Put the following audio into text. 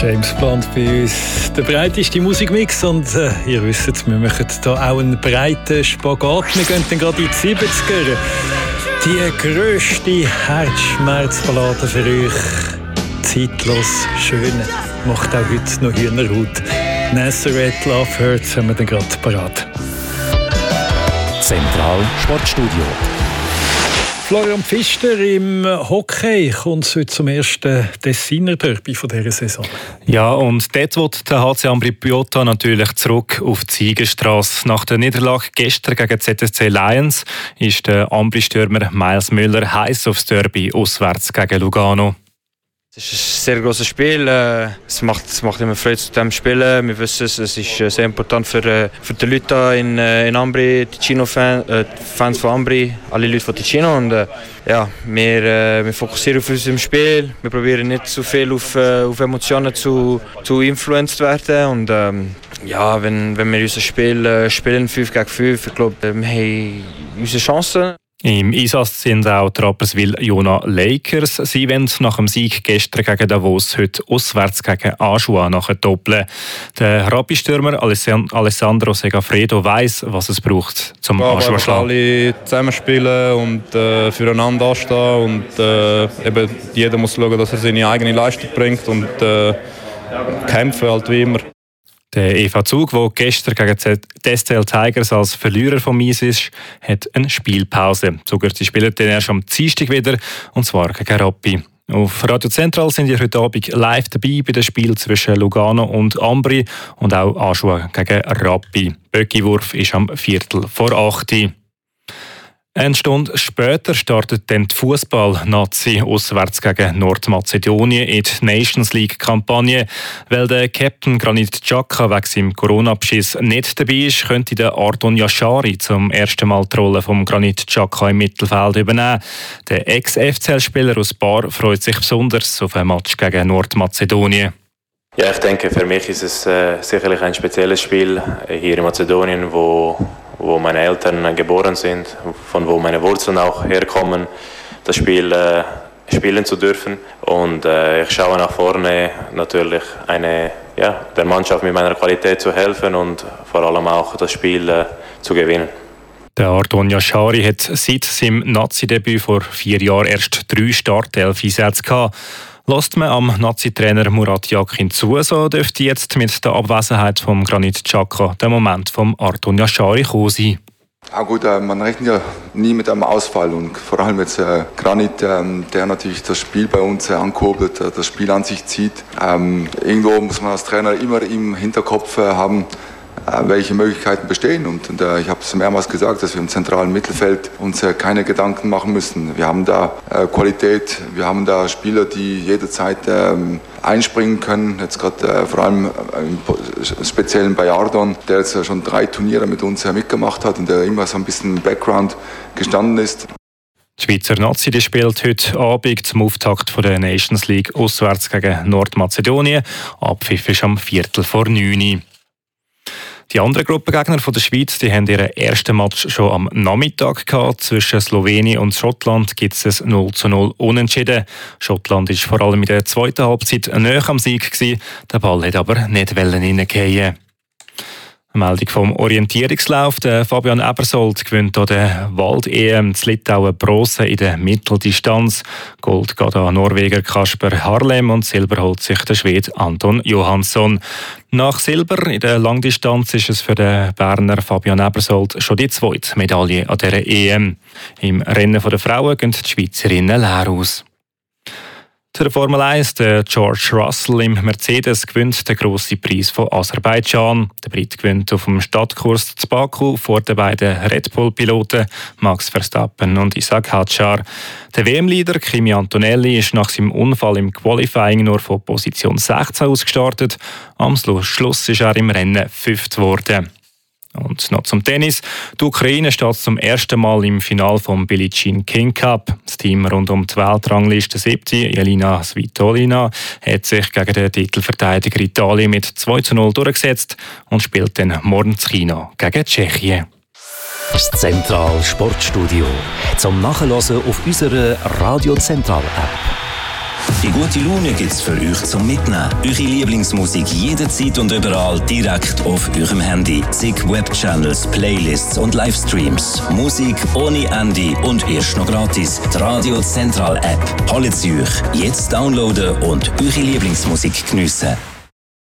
James Blunt bei uns. Der breiteste Musikmix und ihr wisst, wir machen hier auch einen breiten Spagat. Wir gehen dann gerade in die 70er. Die grösste Herzschmerzballade für euch. Zeitlos, schön, macht auch heute noch Hühnerhaut. Nazareth Love Hurts haben wir dann gerade parat. Zentral Sportstudio. Florian Pfister im Hockey kommt heute zum ersten Tessiner Derby von dieser Saison. Ja, und dort wird der HC Ambri Piotta natürlich zurück auf die Siegerstrasse. Nach der Niederlage gestern gegen ZSC Lions ist der Ambri-Stürmer Miles Müller heiß aufs Derby auswärts gegen Lugano. Es ist ein sehr grosses Spiel. Es macht immer Freude zu dem Spielen. Wir wissen es ist sehr important für die Leute hier in Ambri, die Ticino-Fans von Ambri, alle Leute von Ticino. Und wir fokussieren auf unserem Spiel. Wir probieren nicht zu viel auf Emotionen zu influenced werden. Und wenn wir unser Spiel spielen 5 gegen 5, ich glaube, wir haben unsere Chancen. Im Einsatz sind auch die Rapperswil-Jona Lakers. Sie wollen nach dem Sieg gestern gegen Davos heute auswärts gegen Aschua doppeln. Der Rappi-Stürmer Alessandro Segafredo weiss, was es braucht zum Aschua schlagen. Alle zusammenspielen und füreinander anstehen und eben jeder muss schauen, dass er seine eigene Leistung bringt und kämpfen halt wie immer. Der Eva Zug, der gestern gegen die STL Tigers als Verlierer vom Eis ist, hat eine Spielpause. Sie spielen dann erst am Dienstag wieder, und zwar gegen Rappi. Auf Radio Zentral sind wir heute Abend live dabei bei dem Spiel zwischen Lugano und Ambri und auch Aschua gegen Rappi. Böckiwurf ist am 7:45. Eine Stunde später startet dann die Fußball-Nazi auswärts gegen Nordmazedonien in die Nations League-Kampagne. Weil der Captain Granit Xhaka wegen seinem Corona-Beschiss nicht dabei ist, könnte der Ardon Yashari zum ersten Mal die Rolle von Granit Xhaka im Mittelfeld übernehmen. Der Ex-FCL-Spieler aus Bar freut sich besonders auf ein Match gegen Nordmazedonien. Ja, ich denke, für mich ist es sicherlich ein spezielles Spiel hier in Mazedonien, wo meine Eltern geboren sind, von wo meine Wurzeln auch herkommen, das Spiel spielen zu dürfen. Und ich schaue nach vorne, natürlich der Mannschaft mit meiner Qualität zu helfen und vor allem auch das Spiel zu gewinnen. Der Ardon Yashari hat seit seinem Nazi-Debüt vor 4 Jahren erst 3 Startelf-Einsätze gehabt. Lässt man am Nazi-Trainer Murat Yakin zu, so dürfte jetzt mit der Abwesenheit von Granit Xhaka der Moment vom Ardon Yashari kommen sein. Ja gut, man rechnet ja nie mit einem Ausfall und vor allem jetzt Granit, der natürlich das Spiel bei uns ankurbelt, das Spiel an sich zieht. Irgendwo muss man als Trainer immer im Hinterkopf haben, welche Möglichkeiten bestehen. Und ich habe es mehrmals gesagt, dass wir im zentralen Mittelfeld uns keine Gedanken machen müssen. Wir haben da Qualität, wir haben da Spieler, die jederzeit einspringen können. Jetzt gerade vor allem im Speziellen bei Ardon, der jetzt schon 3 Turniere mit uns mitgemacht hat und der immer so ein bisschen im Background gestanden ist. Die Schweizer Nazi die spielt heute Abend zum Auftakt der Nations League auswärts gegen Nordmazedonien. Abpfiff ist am 8:45. Die anderen Gruppengegner der Schweiz die haben ihren ersten Match schon am Nachmittag gehabt. Zwischen Slowenien und Schottland gibt es 0:0 Unentschieden. Schottland war vor allem in der zweiten Halbzeit nahe am Sieg gewesen. Der Ball hat aber nicht reingehen. Eine Meldung vom Orientierungslauf. Der Fabian Ebersold gewinnt an der Wald-EM zu Litauen Bronze in der Mitteldistanz. Gold geht an Norweger Kasper Harlem und Silber holt sich der Schwede Anton Johansson. Nach Silber in der Langdistanz ist es für den Berner Fabian Ebersold schon die 2. Medaille an dieser EM. Im Rennen der Frauen gehen die Schweizerinnen leer aus. Zur Formel 1, der George Russell im Mercedes gewinnt den grossen Preis von Aserbaidschan. Der Brit gewinnt auf dem Stadtkurs zu Baku vor den beiden Red Bull-Piloten Max Verstappen und Isaac Hadjar. Der WM-Leader Kimi Antonelli ist nach seinem Unfall im Qualifying nur von Position 16 aus gestartet. Am Schluss ist er im Rennen 5. geworden. Und noch zum Tennis. Die Ukraine steht zum ersten Mal im Finale vom Billie Jean King Cup. Das Team rund um die Weltrangliste 7, Jelena Svitolina, hat sich gegen den Titelverteidiger Italien mit 2:0 durchgesetzt und spielt dann morgen in China gegen Tschechien. Das Zentral Sportstudio zum Nachhören auf unserer Radio Zentral App. Die gute Laune gibt's für euch zum Mitnehmen. Eure Lieblingsmusik jederzeit und überall direkt auf eurem Handy. Zig Webchannels, Playlists und Livestreams. Musik ohne Ende und erst noch gratis. Die Radio Zentral App. Holt sie euch. Jetzt downloaden und eure Lieblingsmusik geniessen.